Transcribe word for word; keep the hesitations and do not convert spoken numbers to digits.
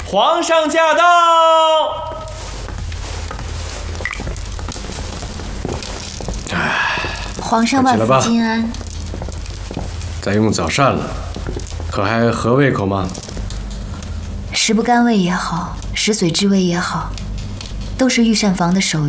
皇上驾到！ 皇上万福金安。 再用早膳了，可还合胃口吗？ 食不甘味也好，食髓知味也好，都是御膳房的手艺。